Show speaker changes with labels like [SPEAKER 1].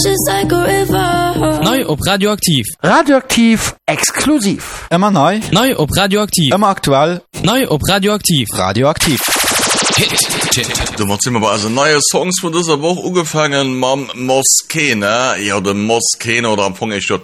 [SPEAKER 1] just like a river.
[SPEAKER 2] Neu op Radioaktiv.
[SPEAKER 3] Radioaktiv exklusiv.
[SPEAKER 4] Immer neu.
[SPEAKER 2] Neu op Radioaktiv.
[SPEAKER 4] Immer aktuell.
[SPEAKER 2] Neu op Radioaktiv.
[SPEAKER 4] Radioaktiv.
[SPEAKER 5] Du wat immer also neue Songs von dieser Woche angefangen mam Moskene, ja de Moskene oder am Punkt